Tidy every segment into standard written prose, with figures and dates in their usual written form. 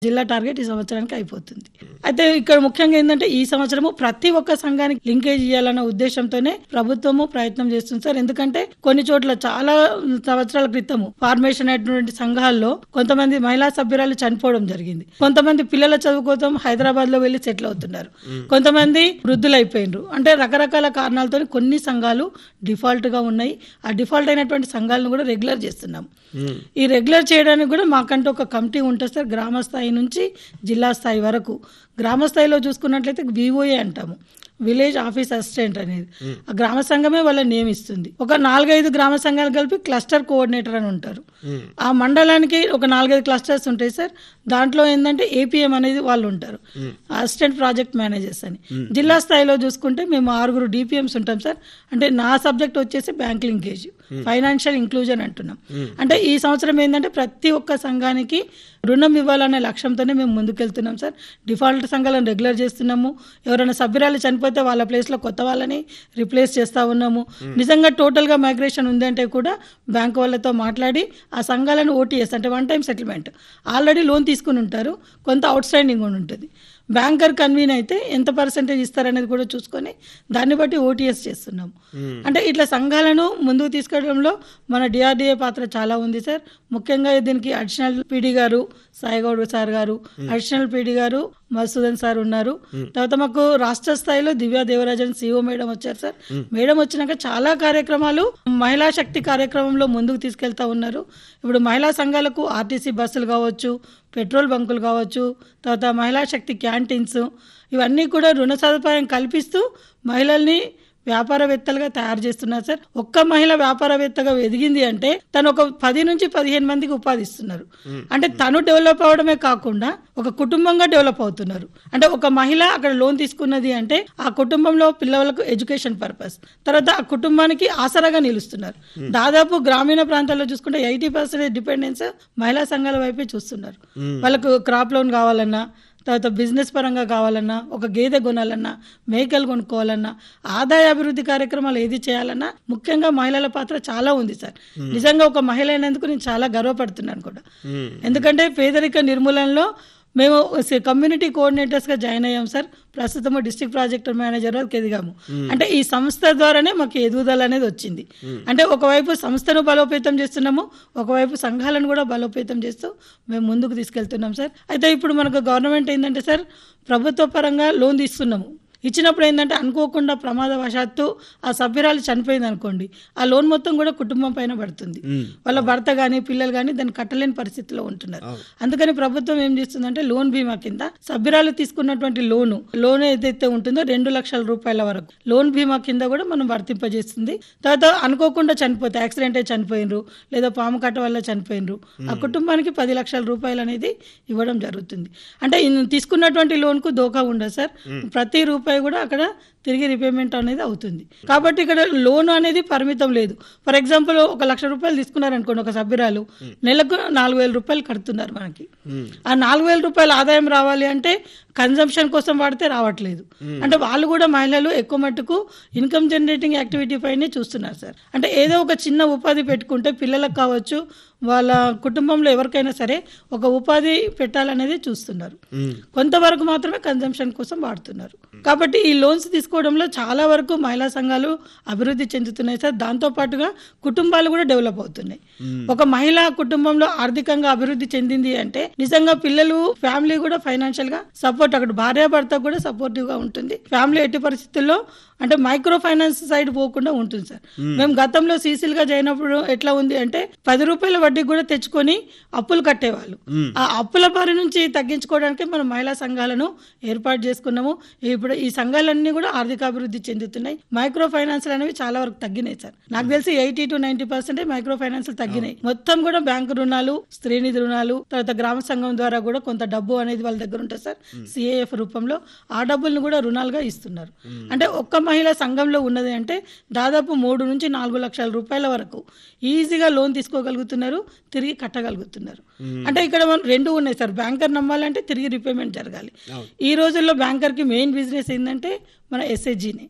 జిల్లా టార్గెట్ ఈ సంవత్సరానికి అయిపోతుంది. అయితే ఇక్కడ ముఖ్యంగా ఏంటంటే ఈ సంవత్సరము ప్రతి ఒక్క సంఘానికి లింకేజ్ చేయాలన్న ఉద్దేశంతోనే ప్రభుత్వము ప్రయత్నం చేస్తుంది సార్. ఎందుకంటే కొన్ని చోట్ల చాలా సంవత్సరాల క్రితము ఫార్మేషన్ అయినటువంటి సంఘాల్లో కొంతమంది మహిళా సభ్యురాలు చనిపోవడం జరిగింది. కొంతమంది పిల్లల చదువు కోసం హైదరాబాద్ లో వెళ్లి సెటిల్ అవుతున్నారు. కొంతమంది వృద్ధులైపోయినరు. అంటే రకరకాల కారణాలతో కొన్ని సంఘాలు డిఫాల్ట్ గా ఉన్నాయి. ఆ డిఫాల్ట్ అయినటువంటి సంఘాలను కూడా రెగ్యులర్ చేస్తున్నాం. ఈ రెగ్యులర్ చేయడానికి కూడా మాకంటూ ఒక కమిటీ ఉంటుంది సార్. గ్రామ స్థాయి నుంచి జిల్లా స్థాయి వరకు. గ్రామ స్థాయిలో చూసుకున్నట్లయితే వివోఏ అంటాము, విలేజ్ ఆఫీస్ అసిస్టెంట్ అనేది. ఆ గ్రామ సంఘమే వాళ్ళని నియమిస్తుంది. ఒక 4-5 గ్రామ సంఘాలు కలిపి క్లస్టర్ కోఆర్డినేటర్ అని ఉంటారు. ఆ మండలానికి ఒక 4-5 క్లస్టర్స్ ఉంటాయి సార్. దాంట్లో ఏంటంటే ఏపీఎం అనేది వాళ్ళు ఉంటారు, అసిస్టెంట్ ప్రాజెక్ట్ మేనేజర్స్ అని. జిల్లా స్థాయిలో చూసుకుంటే మేము 6 డిపిఎంస్ ఉంటాం సార్. అంటే నా సబ్జెక్ట్ వచ్చేసి బ్యాంక్ లింకేజ్, ఫైనాన్షియల్ ఇంక్లూజన్ అంటున్నాం. అంటే ఈ సంవత్సరం ఏంటంటే ప్రతి ఒక్క సంఘానికి రుణం ఇవ్వాలనే లక్ష్యంతోనే మేము ముందుకెళ్తున్నాం సార్. డిఫాల్ట్ సంఘాలను రెగ్యులర్ చేస్తున్నాము. ఎవరైనా సభ్యురాలు చనిపోతే వాళ్ళ ప్లేస్లో కొత్త వాళ్ళని రిప్లేస్ చేస్తూ ఉన్నాము. నిజంగా టోటల్గా మైగ్రేషన్ ఉందంటే కూడా బ్యాంక్ వాళ్ళతో మాట్లాడి ఆ సంఘాలను ఓటీఎస్ అంటే one time settlement, already loan తీసుకుని ఉంటారు, కొంత అవుట్ స్టాండింగ్ కూడా ఉంటుంది. బ్యాంకర్ కన్వీన్ అయితే ఎంత పర్సెంటేజ్ ఇస్తారనేది కూడా చూసుకొని దాన్ని బట్టి ఓటీఎస్ చేస్తున్నాం. అంటే ఇట్లా సంఘాలను ముందుకు తీసుకెళ్లడంలో మన డిఆర్డీఏ పాత్ర చాలా ఉంది సార్. ముఖ్యంగా దీనికి అడిషనల్ పీడీ గారు సాయిగౌడ్ సార్ గారు, అడిషనల్ పీడీ గారు మధుసూదన్ సార్ ఉన్నారు. తర్వాత మాకు రాష్ట్ర స్థాయిలో దివ్యా దేవరాజన్ సిఓ మేడం వచ్చారు సార్. మేడం వచ్చినాక చాలా కార్యక్రమాలు మహిళా శక్తి కార్యక్రమంలో ముందుకు తీసుకెళ్తా ఉన్నారు. ఇప్పుడు మహిళా సంఘాలకు ఆర్టీసీ బస్సులు కావచ్చు, పెట్రోల్ బంకులు కావచ్చు, తర్వాత మహిళా శక్తి క్యాంటీన్స్, ఇవన్నీ కూడా రుణ సదుపాయం కల్పిస్తూ మహిళల్ని వ్యాపారవేత్తలుగా తయారు చేస్తున్నారు సార్. ఒక్క మహిళ వ్యాపారవేత్తగా ఎదిగింది అంటే తను ఒక 10 నుంచి 15 మందికి ఉపాధి ఇస్తున్నారు. అంటే తను డెవలప్ అవడమే కాకుండా ఒక కుటుంబంగా డెవలప్ అవుతున్నారు. అంటే ఒక మహిళ అక్కడ లోన్ తీసుకున్నది అంటే ఆ కుటుంబంలో పిల్లలకు ఎడ్యుకేషన్ పర్పస్, తర్వాత ఆ కుటుంబానికి ఆసరాగా నిలుస్తున్నారు. దాదాపు గ్రామీణ ప్రాంతాల్లో చూసుకుంటే 80% డిపెండెన్స్ మహిళా సంఘాల వైపే చూస్తున్నారు. వాళ్ళకు క్రాప్ లోన్ కావాలన్నా, తర్వాత బిజినెస్ పరంగా కావాలన్నా, ఒక గేదె కొనాలన్నా, మేకలు కొనుక్కోవాలన్నా, ఆదాయ అభివృద్ధి కార్యక్రమాలు ఏది చేయాలన్నా ముఖ్యంగా మహిళల పాత్ర చాలా ఉంది సార్. నిజంగా ఒక మహిళ అయినందుకు నేను చాలా గర్వపడుతున్నాను కూడా. ఎందుకంటే పేదరిక నిర్మూలనలో మేము కమ్యూనిటీ కోఆర్డినేటర్స్గా జాయిన్ అయ్యాం సార్. ప్రస్తుతం డిస్ట్రిక్ట్ ప్రాజెక్ట్ మేనేజర్ వరకు ఎదిగాము. అంటే ఈ సంస్థ ద్వారానే మాకు ఎదుగుదల అనేది వచ్చింది. అంటే ఒకవైపు సంస్థను బలోపేతం చేస్తున్నాము, ఒకవైపు సంఘాలను కూడా బలోపేతం చేస్తూ మేము ముందుకు తీసుకెళ్తున్నాం సార్. అయితే ఇప్పుడు మనకు గవర్నమెంట్ ఏంటంటే సార్ ప్రభుత్వ పరంగా లోన్ తీసుకున్నాము. ఇచ్చినప్పుడు ఏంటంటే అనుకోకుండా ప్రమాదవశాత్తు ఆ సభ్యురాలు చనిపోయింది అనుకోండి, ఆ లోన్ మొత్తం కూడా కుటుంబం పైన పడుతుంది. వాళ్ళ భర్త కానీ పిల్లలు కానీ దాన్ని కట్టలేని పరిస్థితిలో ఉంటున్నారు. అందుకని ప్రభుత్వం ఏం చేస్తుందంటే లోన్ బీమా కింద సభ్యురాలు తీసుకున్నటువంటి లోన్ ఏదైతే ఉంటుందో 2 లక్షల రూపాయల వరకు లోన్ బీమా కింద కూడా మనం వర్తింపజేస్తుంది. తర్వాత అనుకోకుండా చనిపోతే యాక్సిడెంట్ అయి చనిపోయినరు, లేదా పాము కట్ట వల్ల చనిపోయినరు, ఆ కుటుంబానికి 10 లక్షల రూపాయలు అనేది ఇవ్వడం జరుగుతుంది. అంటే తీసుకున్నటువంటి లోన్ కు దోఖా ఉండదు సార్. ప్రతి రూపాయి కూడా అక్కడ తిరిగి రిపేమెంట్ అనేది అవుతుంది. కాబట్టి ఇక్కడ లోన్ అనేది పరిమితం లేదు. ఫర్ ఎగ్జాంపుల్ 1 లక్ష రూపాయలు తీసుకున్నారనుకోండి, ఒక సభ్యురాలు నెలకు 4,000 రూపాయలు కడుతున్నారు. మనకి ఆ 4,000 రూపాయలు ఆదాయం రావాలి అంటే కన్జంప్షన్ కోసం వాడితే రావట్లేదు. అంటే వాళ్ళు కూడా మహిళలు ఎక్కువ మట్టుకు ఇన్కమ్ జనరేటింగ్ యాక్టివిటీ పైనే చూస్తున్నారు సార్. అంటే ఏదో ఒక చిన్న ఉపాధి పెట్టుకుంటే పిల్లలకు కావచ్చు, వాళ్ళ కుటుంబంలో ఎవరికైనా సరే ఒక ఉపాధి పెట్టాలనేది చూస్తున్నారు. కొంతవరకు మాత్రమే కన్జంప్షన్ కోసం వాడుతున్నారు. కాబట్టి ఈ లోన్స్ తీసుకోవడంలో చాలా వరకు మహిళా సంఘాలు అభివృద్ధి చెందుతున్నాయి సార్. దాంతో పాటుగా కుటుంబాలు కూడా డెవలప్ అవుతున్నాయి. ఒక మహిళా కుటుంబంలో ఆర్థికంగా అభివృద్ధి చెందింది అంటే నిజంగా పిల్లలు, ఫ్యామిలీ కూడా ఫైనాన్షియల్ గా సపోర్ట్, అక్కడ భార్యాభర్త కూడా సపోర్టివ్ గా ఉంటుంది. ఫ్యామిలీ ఎట్టి పరిస్థితుల్లో అంటే మైక్రో ఫైనాన్స్ సైడ్ పోకుండా ఉంటుంది సార్. మేము గతంలో సీసీలుగా చేయనప్పుడు ఎట్లా ఉంది అంటే 10 రూపాయల వడ్డీ కూడా తెచ్చుకొని అప్పులు కట్టేవాళ్ళు. ఆ అప్పుల బారి నుంచి తగ్గించుకోవడానికి మనం మహిళా సంఘాలను ఏర్పాటు చేసుకున్నాము. ఇప్పుడు ఈ సంఘాలన్నీ కూడా ఆర్థికాభివృద్ధి చెందుతున్నాయి. మైక్రో ఫైనాన్స్ అనేవి చాలా వరకు తగ్గినాయి సార్. నాకు తెలిసి 80 to 90% మైక్రో ఫైనాన్స్ తగ్గినాయి. మొత్తం కూడా బ్యాంకు రుణాలు, స్త్రీనిధి రుణాలు, తర్వాత గ్రామ సంఘం ద్వారా కూడా కొంత డబ్బు అనేది వాళ్ళ దగ్గర ఉంటుంది సార్, సిఏఎఫ్ రూపంలో. ఆ డబ్బులను కూడా రుణాలుగా ఇస్తున్నారు. అంటే ఒక్క మహిళా సంఘంలో ఉన్నది అంటే దాదాపు 3 నుంచి 4 లక్షల రూపాయల వరకు ఈజీగా లోన్ తీసుకోగలుగుతున్నారు, తిరిగి కట్టగలుగుతున్నారు. అంటే ఇక్కడ మనం 2 ఉన్నాయి సార్. బ్యాంకర్ నమ్మాలంటే తిరిగి రిపేమెంట్ జరగాలి. ఈ రోజుల్లో బ్యాంకర్ కి మెయిన్ బిజినెస్ ఏంటంటే మన ఎస్హెచ్జినే.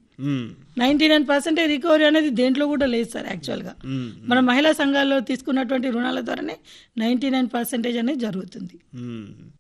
99% రికవరీ అనేది దేంట్లో కూడా లేదు సార్. యాక్చువల్గా మన మహిళా సంఘాల్లో తీసుకున్నటువంటి రుణాల ద్వారానే 99% అనేది జరుగుతుంది.